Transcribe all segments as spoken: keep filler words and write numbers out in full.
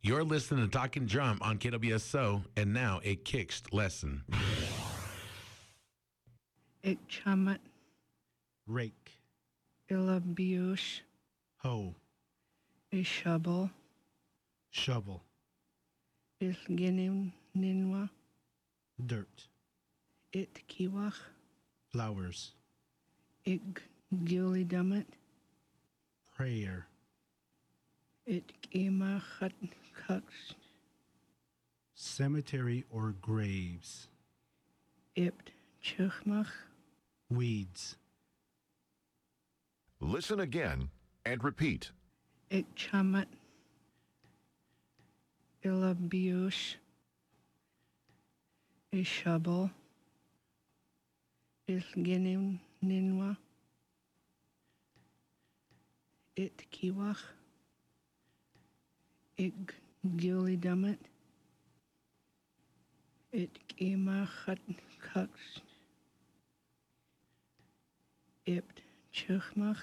You're listening to Talking Drum on K W S O, and now a Kixed lesson. Ik chamat Rake, ilabiush hoe, a shovel shovel, is ginim ninwa dirt, it kiwach flowers, ik gili damat prayer, it ima chat kaks cemetery or graves, ipt chuchmach weeds, Listen again and repeat. ik chamat ilabiush a shovel is ginim ninwa it kiwach ik gili damat it ima chat kaks ipt chuchmach.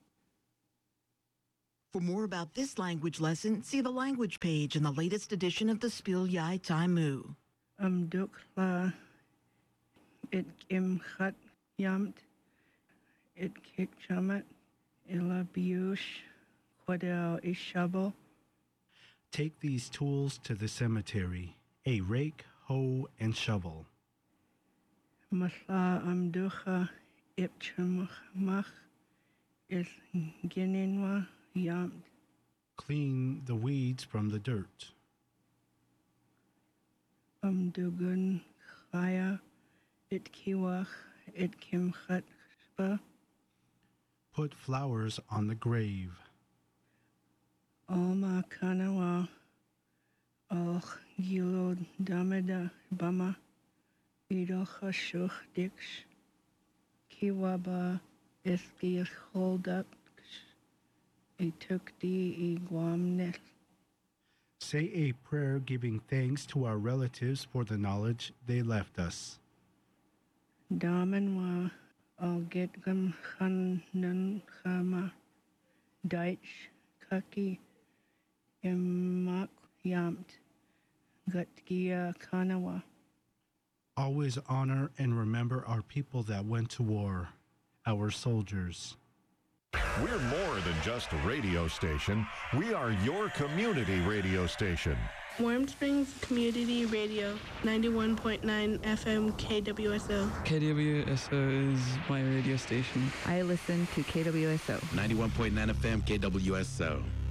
For more about this language lesson, see the language page in the latest edition of the Spiel Yai Taimu. Am dukla it im chat yamt it kik chamat ila biush quadel ishabel Take these tools to the cemetery, a rake, hoe, and shovel. masla am ducha ipchmach is gininwa yamt Clean the weeds from the dirt. am dugun chaya it kiwach it kim chat spa Put flowers on the grave. alma kanawa al gilo dameda bama idocha shuch dix kiwaba eski hold up I took the iguamnes Say a prayer giving thanks to our relatives for the knowledge they left us. damen al get gam khanan khama Deutsch kaki imak yamt gatgia kanawa. Always honor and remember our people that went to war, our soldiers. We're more than just a radio station. We are your community radio station. Warm Springs Community Radio, ninety-one point nine F M K W S O. K W S O is my radio station. I listen to K W S O. ninety-one point nine F M K W S O.